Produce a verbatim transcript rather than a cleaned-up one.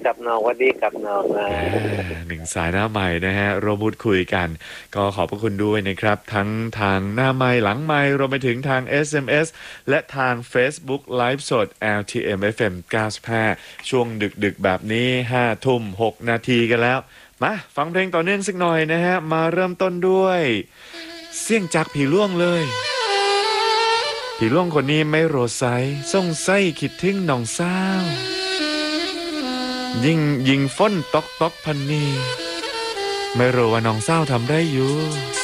กับน้องสวัสดีกับน้องอ่าหนึ่งสายหน้าใหม่นะฮะเราพูดคุยกันก็ขอบพระคุณด้วยนะครับทั้งทางหน้าไมค์หลังไมค์รวมไปถึงทาง เอส เอ็ม เอส และทาง Facebook Live สด แอล ที เอ็ม เอฟ เอ็ม เก้าสิบห้าช่วงดึกๆแบบนี้ห้าทุ่มหกนาทีกันแล้วมาฟังเพลงต่อเนื่องสักหน่อยนะฮะมาเริ่มต้นด้วยเสี่ยงจากผีล่วงเลยผีล่วงคนนี้ไม่โรไซส่งไส้คิดถึงน้องสาวยิงยิงฟ้นตอกตอกพันนีไม่รู้ว่าน้องสาวทำได้อยู่